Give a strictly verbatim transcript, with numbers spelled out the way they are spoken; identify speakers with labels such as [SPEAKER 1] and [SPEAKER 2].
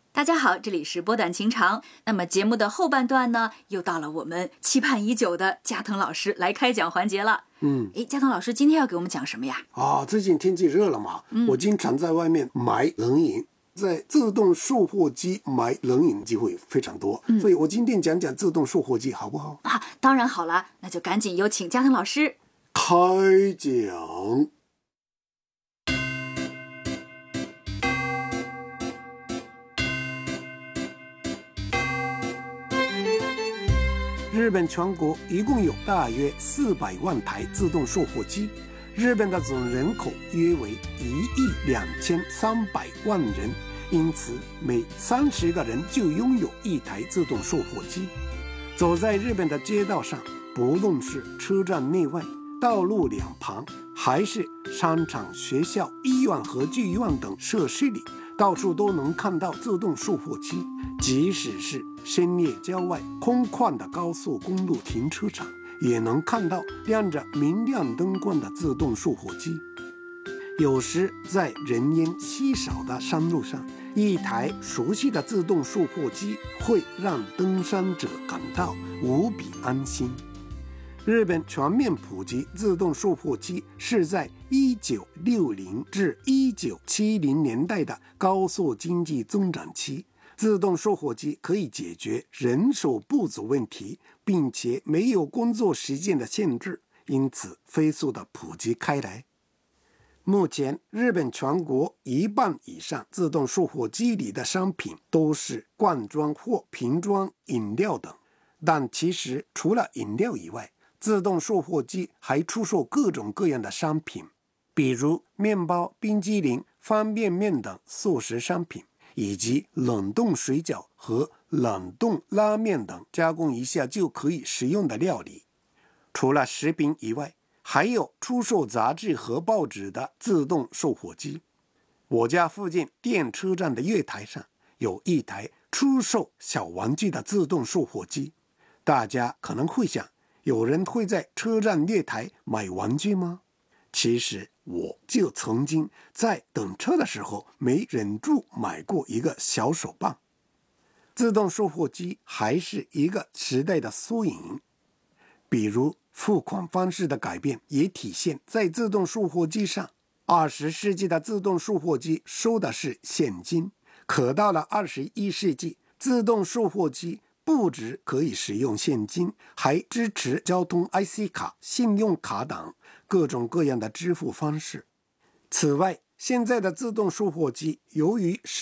[SPEAKER 1] 大家好，这里是波短情长。那么节目的后半段呢，又到了我们期盼已久的加藤老师来开讲环节了。
[SPEAKER 2] 嗯，
[SPEAKER 1] 诶，加藤老师今天要给我们讲什么呀？
[SPEAKER 2] 啊，最近天气热了嘛，嗯、我经常在外面买冷饮，在自动售货机买冷饮机会非常多，嗯、所以我今天讲讲自动售货机好不好？
[SPEAKER 1] 啊，当然好了，那就赶紧有请加藤老师
[SPEAKER 2] 开讲。日本全国一共有大约四百万台自动售货机，日本的总人口约为一亿两千三百万人，因此每三十个人就拥有一台自动售货机。走在日本的街道上，不论是车站内外、道路两旁，还是商场、学校、医院和剧院等设施里，到处都能看到自动售货机。即使是深夜郊外空旷的高速公路停车场，也能看到亮着明亮灯光的自动售货机。有时在人烟稀少的山路上，一台熟悉的自动售货机会让登山者感到无比安心。日本全面普及自动售货机是在一九六零至一九七零年代的高速经济增长期。自动售货机可以解决人手不足问题，并且没有工作时间的限制，因此飞速的普及开来。目前日本全国一半以上自动售货机里的商品都是罐装或瓶装饮料等，但其实除了饮料以外，自动售货机还出售各种各样的商品，比如面包、冰激凌、方便面等速食商品，以及冷冻水饺和冷冻拉面等加工一下就可以食用的料理。除了食品以外，还有出售杂志和报纸的自动售货机。我家附近电车站的月台上有一台出售小玩具的自动售货机。大家可能会想，有人会在车站月台买玩具吗？其实我就曾经在等车的时候没忍住买过一个小手棒。自动售货机还是一个时代的缩影，比如付款方式的改变也体现在自动售货机上。二十世纪的自动售货机收的是现金，可到了二十一世纪，自动售货机不只可以使用现金，还支持交通 I C 卡、信用卡等各种各样的支付方式。此外，现在的自动售货机由于